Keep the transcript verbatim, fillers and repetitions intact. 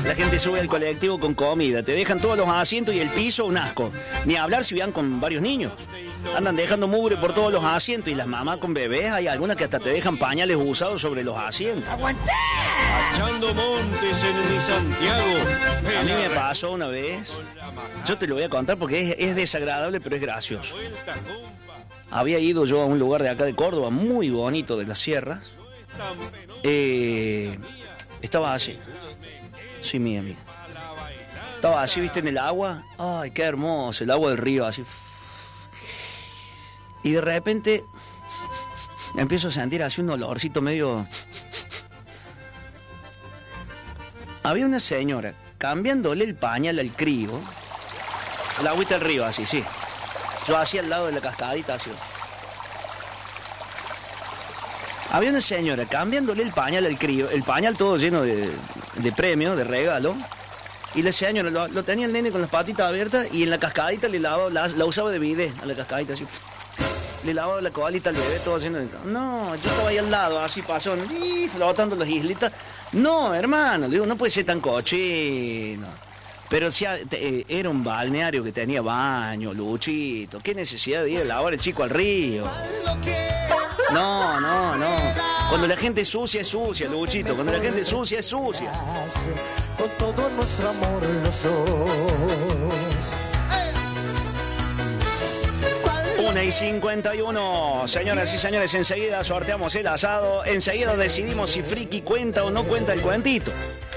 La gente sube al colectivo con comida, te dejan todos los asientos y el piso un asco. Ni hablar si van con varios niños. Andan dejando mugre por todos los asientos y las mamás con bebés, hay algunas que hasta te dejan pañales usados sobre los asientos. ¡Aguanté! Echando montes en mi Santiago. A mí me pasó una vez, yo te lo voy a contar porque es, es desagradable pero es gracioso. Había ido yo a un lugar de acá de Córdoba, muy bonito de las sierras. Eh, estaba así. Sí, mía, mía. Estaba así, viste, en el agua. Ay, qué hermoso, el agua del río, así. Y de repente empiezo a sentir así un olorcito medio... Había una señora cambiándole el pañal al crío. El agüita del río, así, sí. Yo así al lado de la cascadita, así. Había una señora cambiándole el pañal al crío, el pañal todo lleno de, de premios, de regalo. Y la señora lo, lo tenía el nene con las patitas abiertas y en la cascadita le lavaba, la, la usaba de bidet a la cascadita, así. Le lavaba la colita al bebé, todo lleno de... No, yo estaba ahí al lado, así pasó, y flotando las islitas. No, hermano, digo, no puede ser tan cochino. Pero si eh, era un balneario que tenía baño, Luchito. ¿Qué necesidad de ir a lavar el chico al río? No, no, no. Cuando la gente es sucia, es sucia, Luchito. Cuando la gente es sucia, es sucia. Con todo nuestro amor los dos. una y cincuenta y uno. Señoras y señores, enseguida sorteamos el asado. Enseguida decidimos si Friki cuenta o no cuenta el cuentito.